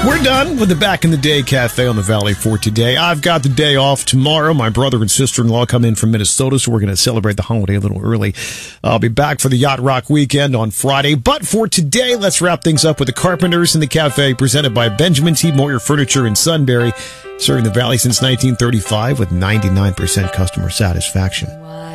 We're done with the Back in the Day Cafe on the Valley for today. I've got the day off tomorrow. My brother and sister-in-law come in from Minnesota, so we're going to celebrate the holiday a little early. I'll be back for the Yacht Rock weekend on Friday. But for today, let's wrap things up with the Carpenters in the Cafe, presented by Benjamin T. Moyer Furniture in Sunbury, serving the Valley since 1935 with 99% customer satisfaction.